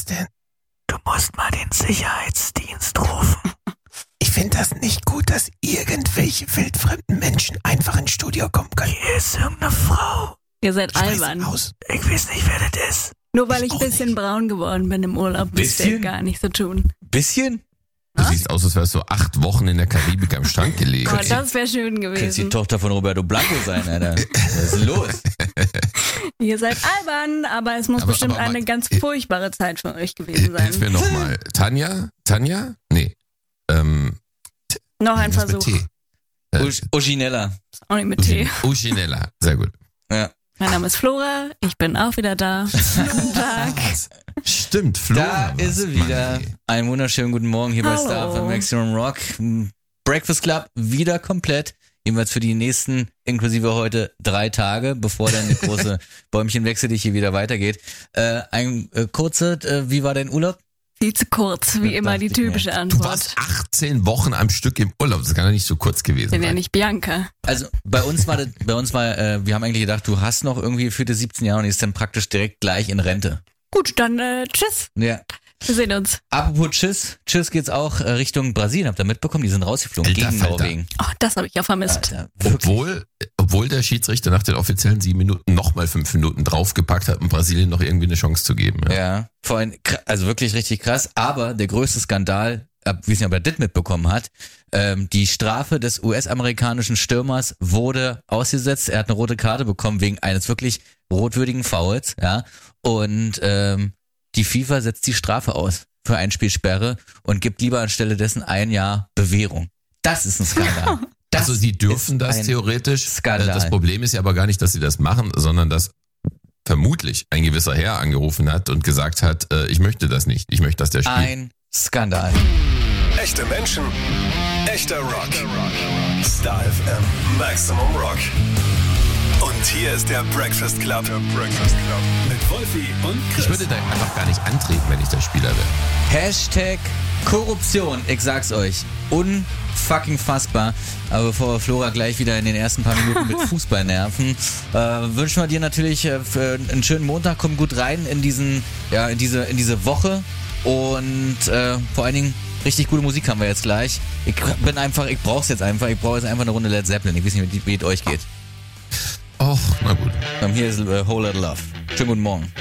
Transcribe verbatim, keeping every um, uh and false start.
denn? Du musst mal den Sicherheitsdienst rufen. Ich finde das nicht gut, dass irgendwelche wildfremden Menschen einfach ins Studio kommen können. Hier ist irgendeine Frau. Ihr seid Schmeiß albern. sie raus. Ich weiß nicht, wer das ist. Nur weil Ich ich ein auch bisschen nicht. braun geworden bin im Urlaub, müsst ihr Bisschen? gar nicht so tun. Bisschen? Du siehst aus, als wärst du acht Wochen in der Karibik am Strand gelegen. Oh, das wäre schön Könnte die gewesen. Tochter von Roberto Blanco sein, Alter. Was ist denn los? Ihr seid albern, aber es muss Aber- bestimmt aber mal- eine ganz furchtbare Zeit für euch gewesen Hilf sein. mir nochmal. Tanja? Tanja? Nee. Ähm, Noch ein was mit Versuch. T? Äh, Usch- Uschinella. Auch nicht mit Tee. Uschinella. Sehr gut. Ja. Mein Name ist Flora, ich bin auch wieder da. Guten Tag. Stimmt, Flora. Da war's. ist sie wieder. Mann, ey. Einen wunderschönen guten Morgen hier bei Hallo. Star für Maximum Rock. Breakfast Club wieder komplett. Jedenfalls für die nächsten, inklusive heute, drei Tage, bevor dann der große Bäumchenwechsel hier wieder weitergeht. Äh, ein äh, kurze, äh, wie war dein Urlaub? Viel zu kurz, wie Das immer dachte die ich typische mir. Du Antwort. warst achtzehn Wochen am Stück im Urlaub. Das kann ja nicht so kurz gewesen Bin ja sein. nicht Bianca. Also bei uns war das, bei uns war, äh, wir haben eigentlich gedacht, du hast noch irgendwie gefühlte siebzehn Jahre und ist dann praktisch direkt gleich in Rente. Gut, dann äh, tschüss. Ja. Wir sehen uns. Apropos Tschüss, Tschüss geht's auch äh, Richtung Brasilien. Habt ihr mitbekommen? Die sind rausgeflogen Alter gegen Falter. Norwegen. Oh, das habe ich ja vermisst. Alter, wirklich. Obwohl, obwohl der Schiedsrichter nach den offiziellen sieben Minuten nochmal fünf Minuten draufgepackt hat, um Brasilien noch irgendwie eine Chance zu geben. Ja. Ja, vor allem, kr- also wirklich richtig krass. Aber der größte Skandal, ab- wie es nicht, ob er das mitbekommen hat, ähm, die Strafe des U S-amerikanischen Stürmers wurde ausgesetzt. Er hat eine rote Karte bekommen wegen eines wirklich rotwürdigen Fouls, ja. Und ähm, die FIFA setzt die Strafe aus für Einspielsperre und gibt lieber anstelle dessen ein Jahr Bewährung. Das ist ein Skandal. Das Also sie dürfen ist das ein theoretisch. Skandal. Äh, Das Problem ist ja aber gar nicht, dass sie das machen, sondern dass vermutlich ein gewisser Herr angerufen hat und gesagt hat, äh, ich möchte das nicht. Ich möchte, dass der spielt. Ein Skandal. Echte Menschen, echter Rock. Star F M, Maximum Rock. Und hier ist der Breakfast Club. Der Breakfast Club. Mit Wolfi und Chris. Ich würde da einfach gar nicht antreten, wenn ich der Spieler wäre. Hashtag Korruption, ich sag's euch. Unfucking fassbar. Aber bevor wir Flora gleich wieder in den ersten paar Minuten mit Fußball nerven, äh, wünschen wir dir natürlich äh, für einen schönen Montag. Komm gut rein in diesen, ja, in diese, in diese Woche. Und äh, vor allen Dingen richtig gute Musik haben wir jetzt gleich. Ich bin einfach, ich brauch's jetzt einfach. Ich brauche jetzt einfach eine Runde Led Zeppelin. Ich weiß nicht, wie, wie es euch geht. Och, na gut. Ähm, Hier ist äh, Whole Lotta Love. Schönen guten Morgen.